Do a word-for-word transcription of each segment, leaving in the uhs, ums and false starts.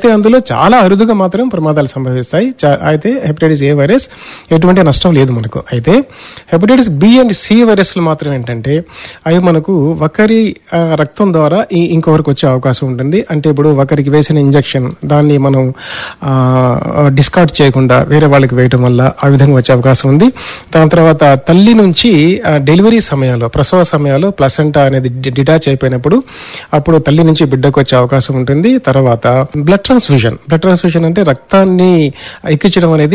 అయితే అందులో చాలా అరుదుగా మాత్రం ప్రమాదాలు సంభవిస్తాయి. అయితే హెపటైటిస్ ఏ వైరస్ ఎటువంటి నష్టం లేదు మనకు. అయితే హెపటైటిస్ బి అండ్ సి వైరస్లు మాత్రం ఏంటంటే అవి మనకు ఒకరి రక్తం ద్వారా ఇంకొకరికి వచ్చే అవకాశం ఉంటుంది. అంటే ఇప్పుడు ఒకరికి వేసిన ఇంజెక్షన్ దాన్ని మనం డిస్కార్డ్ చేయకుండా వేరే వాళ్ళకి వేయటం వల్ల ఆ విధంగా వచ్చే అవకాశం ఉంది. దాని తర్వాత తల్లి నుంచి డెలివరీ సమయంలో ప్రసవ సమయంలో ప్లసెంటా అనేది డిటాచ్ అయిపోయినప్పుడు అప్పుడు తల్లి నుంచి బిడ్డకు వచ్చే అవకాశం ఉంటుంది. తర్వాత బ్లడ్ ట్రాన్స్ఫ్యూజన్ బ్లడ్ ట్రాన్స్ఫ్యూజన్ అంటే రక్తాన్ని ఎక్కించడం అనేది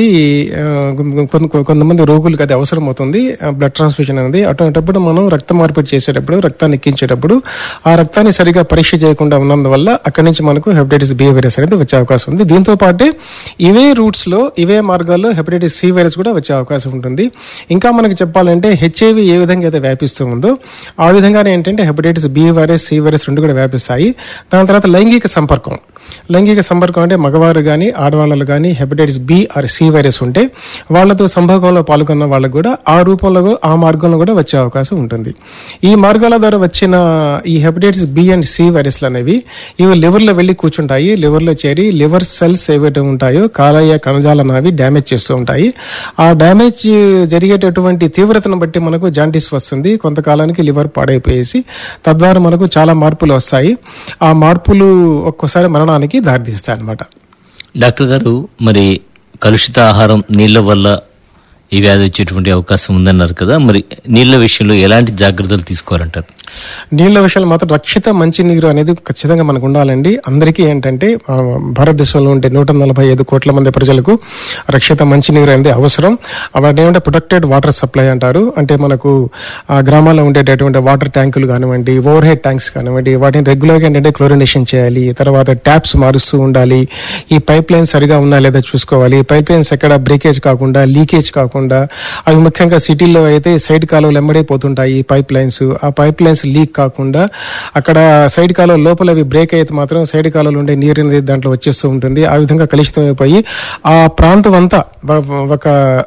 కొంతమంది రోగులకు అది అవసరం అవుతుంది. బ్లడ్ ట్రాన్స్ఫ్యూజన్ అనేది అటువంటిప్పుడు మనం రక్త మార్పిడి చేసేటప్పుడు రక్తాన్ని ఎక్కించేటప్పుడు ఆ రక్తాన్ని సరిగా పరీక్ష చేయకుండా ఉన్నందువల్ల అక్కడి నుంచి మనకు హెపటైటిస్ బి వైరస్ అనేది వచ్చే అవకాశం ఉంది. దీంతో పాటే ఇవే రూట్స్ లో ఇవే మార్గాల్లో హెపటైటిస్ సి వైరస్ కూడా వచ్చే అవకాశం ఉంటుంది. ఇంకా మనకు చెప్పాలంటే హెచ్ఐవి ఏ విధంగా అయితే వ్యాపిస్తూ ఉందో ఆ విధంగానే ఏంటంటే hepatitis B virus C virus రెండు కూడా వ్యాపిస్తాయి. దాని తర్వాత లైంగిక సంపర్కం లైంగిక సంపర్కం అంటే మగవారు కానీ ఆడవాళ్ళు కానీ hepatitis B R C virus ఉంటే వాళ్లతో సంభోగంలో పాల్గొన్న వాళ్ళకు కూడా ఆ రూపంలో ఆ మార్గంలో కూడా వచ్చే అవకాశం ఉంటుంది. ఈ మార్గాల ద్వారా వచ్చిన ఈ హెపటైటిస్ బి అండ్ సి వైరస్లు అనేవి ఇవి లివర్లో వెళ్లి కూర్చుంటాయి. లివర్లో చేరి లివర్ సెల్స్ ఏవైతే ఉంటాయో కాలేయ కణజాలను అవి డ్యామేజ్ చేస్తూ ఉంటాయి. ఆ డ్యామేజ్ జరిగేటటువంటి తీవ్రతను బట్టి మనకు జాండీస్ వస్తుంది. కొంతకాలానికి లివర్ పాడైపోయేసి తద్వారా మనకు చాలా మార్పులు వస్తాయి. ఆ మార్పులు ఒక్కోసారి మరణానికి దారితీస్తాయి అన్నమాట. డాక్టర్ గారు, మరి కలుషిత ఆహారం నీళ్ల వల్ల ఈ వ్యాధి వచ్చేటువంటి అవకాశం ఉందన్నారు కదా, మరి నీళ్ల విషయంలో ఎలాంటి జాగ్రత్తలు తీసుకోవాలంటారు? నీళ్ల విషయంలో మాత్రం రక్షిత మంచినీరు అనేది ఖచ్చితంగా మనకు ఉండాలండి. అందరికీ ఏంటంటే భారతదేశంలో ఉంటే నూట నలభై ఐదు కోట్ల మంది ప్రజలకు రక్షిత మంచినీరు అనేది అవసరం. వాటి ఏమంటే ప్రొటెక్టెడ్ వాటర్ సప్లై అంటారు. అంటే మనకు గ్రామాల్లో ఉండేటటువంటి వాటర్ ట్యాంకులు కానివ్వండి, ఓవర్ హెడ్ ట్యాంక్స్ కానివ్వండి, వాటిని రెగ్యులర్గా ఏంటంటే క్లోరినేషన్ చేయాలి. తర్వాత ట్యాప్స్ మారుస్తూ ఉండాలి. ఈ పైప్ లైన్స్ సరిగా ఉన్నా లేదా చూసుకోవాలి. పైప్ లైన్స్ ఎక్కడ బ్రేకేజ్ కాకుండా లీకేజ్ కాకుండా అవి ముఖ్యంగా సిటీల్లో అయితే సైడ్ కాలువలు ఎమ్మడైపోతుంటాయి పైప్ లైన్స్. ఆ పైప్ లైన్స్ లీక్ కాకుండా అక్కడ సైడ్ కాలువ లోపల అవి బ్రేక్ అయితే మాత్రం సైడ్ కాలువలు ఉండే నీరు అనేది దాంట్లో వచ్చేస్తూ ఉంటుంది. ఆ విధంగా కలుషితం అయిపోయి ఆ ప్రాంతం అంతా ఒక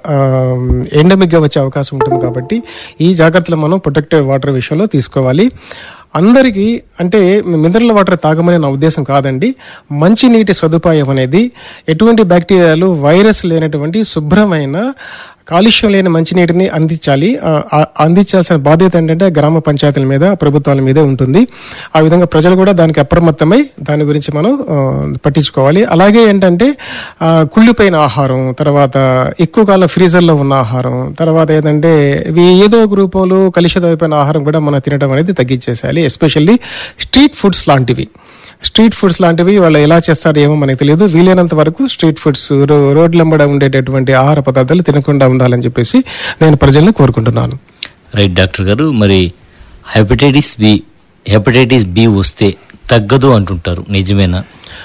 ఎండమిక్ గా వచ్చే అవకాశం ఉంటుంది. కాబట్టి ఈ జాగ్రత్తలు మనం ప్రొటెక్టెడ్ వాటర్ విషయంలో తీసుకోవాలి. అందరికీ అంటే మినరల్ వాటర్ తాగమని నా ఉద్దేశం కాదండి. మంచి నీటి సదుపాయం అనేది ఎటువంటి బ్యాక్టీరియాలు వైరస్ లేనటువంటి శుభ్రమైన కాలుష్యం లేని మంచినీటిని అందించాలి. అందించాల్సిన బాధ్యత ఏంటంటే గ్రామ పంచాయతీల మీద ప్రభుత్వాల మీదే ఉంటుంది. ఆ విధంగా ప్రజలు కూడా దానికి అప్రమత్తమై దాని గురించి మనం పట్టించుకోవాలి. అలాగే ఏంటంటే కుళ్ళిపోయిన ఆహారం, తర్వాత ఎక్కువ కాలం ఫ్రీజర్లో ఉన్న ఆహారం, తర్వాత ఏంటంటే ఏదో ఒక రూపంలో కలుషితమైపోయిన ఆహారం కూడా మనం తినడం అనేది తగ్గించేసేయాలి. ఎస్పెషల్లీ స్ట్రీట్ ఫుడ్స్ లాంటివి స్ట్రీట్ ఫుడ్స్ లాంటివి వాళ్ళు ఎలా చేస్తారో ఏమో మనకు తెలియదు. వీలైనంత వరకు స్ట్రీట్ ఫుడ్స్ రోడ్లంబడ ఉండేటటువంటి ఆహార పదార్థాలు తినకుండా ఉండాలని చెప్పేసి నేను ప్రజల్ని కోరుకుంటున్నాను. రైట్ డాక్టర్ గారు, మరి హెపటైటిస్ బి హెపటైటిస్ బి వస్తే తగ్గదు అంటుంటారు, నిజమేనా?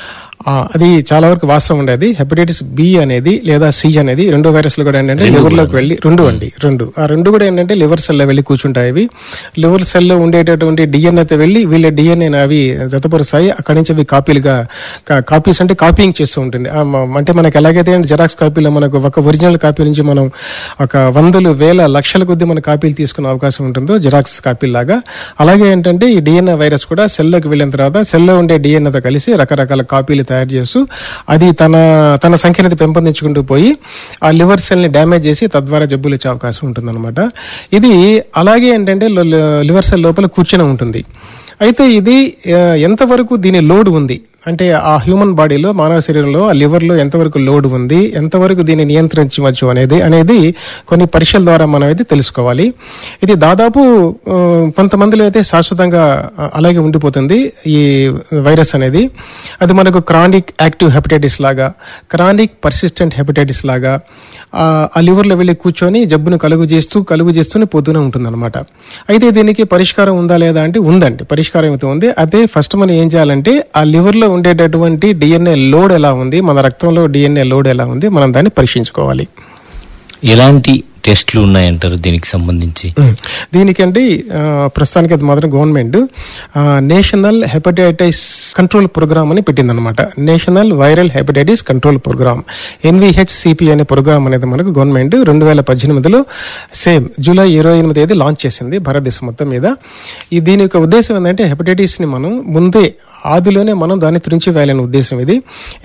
అది చాలా వరకు వాస్తవం ఉండేది. హెపటైటిస్ బి అనేది లేదా సి అనేది రెండో వైరస్లు కూడా ఏంటంటే లివర్ లోకి వెళ్ళి రెండు అండి రెండు ఆ రెండు కూడా ఏంటంటే లివర్ సెల్ లో వెళ్ళి కూర్చుంటాయి. అవి లివర్ సెల్ లో ఉండేటటువంటి డిఎన్ఏతో వెళ్ళి వీళ్ళ డిఎన్ఏ అవి జతపరుస్తాయి. అక్కడి నుంచి అవి కాపీలుగా కాపీస్ అంటే కాపీయింగ్ చేస్తూ ఉంటుంది. అంటే మనకి ఎలాగైతే జెరాక్స్ కాపీలో మనకు ఒక ఒరిజినల్ కాపీ నుంచి మనం ఒక వందలు వేల లక్షల కొద్ది మన కాపీలు తీసుకునే అవకాశం ఉంటుందో జెరాక్స్ కాపీ లాగా, అలాగే ఏంటంటే ఈ డిఎన్ఏ వైరస్ కూడా సెల్లోకి వెళ్ళిన తర్వాత సెల్లో ఉండే డిఎన్ఏతో కలిసి రకరకాల కాపీలు తయారు చేస్తూ అది తన తన సంఖ్యను పెంపొందించుకుంటూ పోయి ఆ లివర్ సెల్ ని డ్యామేజ్ చేసి తద్వారా జబ్బులు వచ్చే అవకాశం ఉంటుంది అనమాట. ఇది అలాగే ఏంటంటే లివర్ సెల్ లోపల కూర్చొని ఉంటుంది. అయితే ఇది ఎంతవరకు దీని లోడ్ ఉంది అంటే ఆ హ్యూమన్ బాడీలో మానవ శరీరంలో ఆ లివర్లో ఎంతవరకు లోడ్ ఉంది, ఎంతవరకు దీన్ని నియంత్రించవచ్చు అనేది అనేది కొన్ని పరీక్షల ద్వారా మనం అయితే తెలుసుకోవాలి. ఇది దాదాపు కొంతమందిలో అయితే శాశ్వతంగా అలాగే ఉండిపోతుంది ఈ వైరస్ అనేది. అది మనకు క్రానిక్ యాక్టివ్ హెపటైటిస్ లాగా, క్రానిక్ పర్సిస్టెంట్ హెపటైటిస్ లాగా ఆ లివర్లో వెళ్ళి కూర్చొని జబ్బును కలుగు చేస్తూ కలుగు చేస్తూనే పోతూనే ఉంటుంది అనమాట. అయితే దీనికి పరిష్కారం ఉందా లేదా అంటే ఉందండి, పరిష్కారం అయితే ఉంది. అదే ఫస్ట్ మనం ఏం చేయాలంటే ఆ లివర్లో ఉండేటటువంటి డిఎన్ఏ లోడ్ ఎలా ఉంది, మన రక్తంలో డిఎన్ఏ లోడ్ ఎలా ఉంది, మనం దాన్ని పరీక్షించుకోవాలి. ఎలాంటి టెస్టులు ఉన్నాయంటారు దీనికి సంబంధించి? దీనికంటే ప్రస్తుతానికి అది మాత్రం government national hepatitis control programme అని పెట్టిందనమాట. National viral hepatitis control programme ఎన్విహెచ్సిపి అనే ప్రోగ్రామ్ అనేది మనకు గవర్నమెంట్ రెండు వేల పద్దెనిమిదిలో సేమ్ జూలై ఇరవై ఎనిమిది తేదీ లాంచ్ చేసింది భారతదేశం మొత్తం మీద. ఈ దీని యొక్క ఉద్దేశం ఏంటంటే హెపటైటిస్ ని మనం ముందే ఆదిలోనే మనం దాన్ని తురించి వేయాలనే ఉద్దేశం ఇది.